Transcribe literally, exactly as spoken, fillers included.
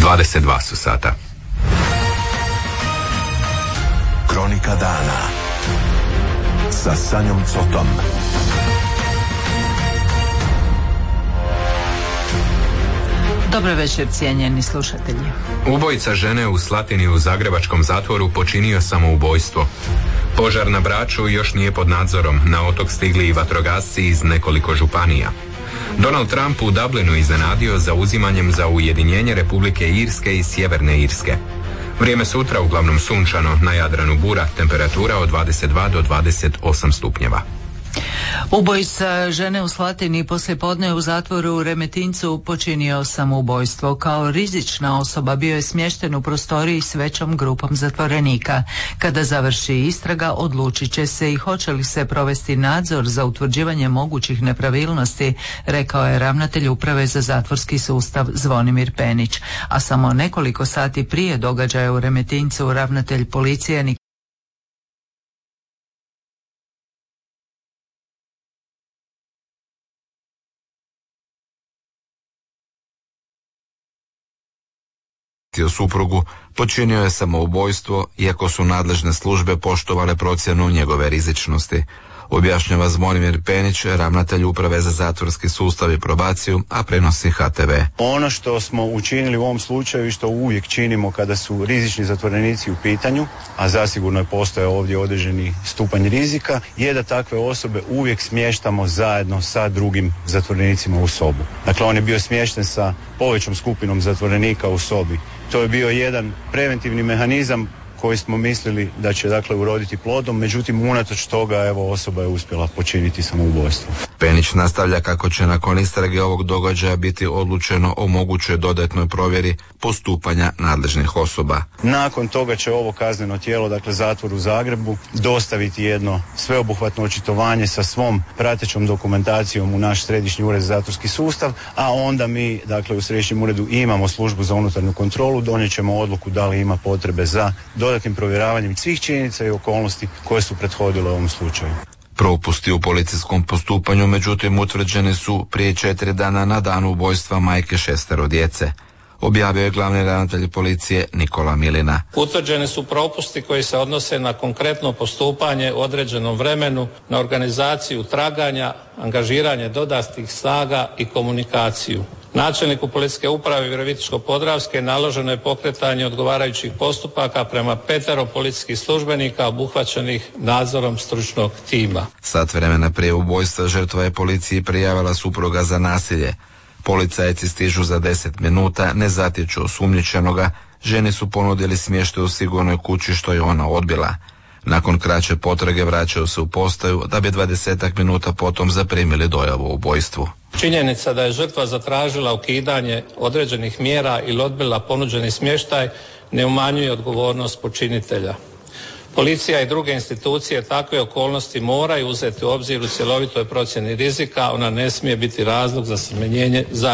dvadeset dva su sata. Kronika dana sa Sanjom Cotom. Dobar večer, cijenjeni slušatelji. Ubojica žene u Slatini u zagrebačkom zatvoru počinio samoubojstvo. Požar na Braču još nije pod nadzorom, na otok stigli i vatrogasci iz nekoliko županija. Donald Trump u Dublinu iznenadio zauzimanjem za ujedinjenje Republike Irske i Sjeverne Irske. Vrijeme sutra uglavnom sunčano, na Jadranu bura, temperatura od dvadeset dva do dvadeset osam stupnjeva. Ubojica žene u Slatini poslijepodne u zatvoru u Remetincu počinio samoubojstvo. Kao rizična osoba bio je smješten u prostoriji s većom grupom zatvorenika. Kada završi istraga, odlučit će se i hoće li se provesti nadzor za utvrđivanje mogućih nepravilnosti, rekao je ravnatelj Uprave za zatvorski sustav Zvonimir Penić. A samo nekoliko sati prije događaja u Remetincu ravnatelj policije o suprugu počinio je samoubojstvo, iako su nadležne službe poštovale procjenu njegove rizičnosti, objašnjava Zvonimir Penić, ravnatelj Uprave za zatvorski sustav i probaciju, a prenosi H T V. Ono što smo učinili u ovom slučaju i što uvijek činimo kada su rizični zatvorenici u pitanju, a zasigurno je postojao ovdje određeni stupanj rizika, je da takve osobe uvijek smještamo zajedno sa drugim zatvorenicima u sobu. Dakle, on je bio smješten sa povećom skupinom zatvorenika u sobi. To je bio jedan preventivni mehanizam koji smo mislili da će dakle uroditi plodom, međutim unatoč toga evo osoba je uspjela počiniti samoubojstvo. Penić nastavlja kako će nakon istrage ovog događaja biti odlučeno o mogućoj dodatnoj provjeri postupanja nadležnih osoba. Nakon toga će ovo kazneno tijelo, dakle zatvor u Zagrebu, dostaviti jedno sveobuhvatno očitovanje sa svom pratećom dokumentacijom u naš središnji ured za zatvorski sustav, a onda mi dakle u središnjem uredu imamo službu za unutarnju kontrolu, donijet ćemo odluku da li ima potrebe za dodatnim provjeravanjem svih činjenica i okolnosti koje su prethodile ovom slučaju. Propusti u policijskom postupanju, međutim, utvrđeni su prije četiri dana na dan ubojstva majke šestero djece, objavio je glavni ravnatelj policije Nikola Milina. Utvrđeni su propusti koji se odnose na konkretno postupanje u određenom vremenu, na organizaciju traganja, angažiranje dodatnih snaga i komunikaciju. Načelniku policijske uprave Virovitičko-podravske naloženo je pokretanje odgovarajućih postupaka prema petero policijskih službenika obuhvaćenih nadzorom stručnog tima. Sat vremena prije ubojstva žrtva je policiji prijavila supruga za nasilje. Policajci stižu za deset minuta, ne zatječu osumnjičenoga, ženi su ponudili smještaj u sigurnoj kući što je ona odbila. Nakon kraće potrage vraćaju se u postaju da bi dvadesetak minuta potom zaprimili dojavu o ubojstvu. Činjenica da je žrtva zatražila ukidanje određenih mjera ili odbila ponuđeni smještaj ne umanjuje odgovornost počinitelja. Policija i druge institucije takve okolnosti moraju uzeti u obzir u cjelovitoj procjeni rizika, ona ne smije biti razlog za smanjenje za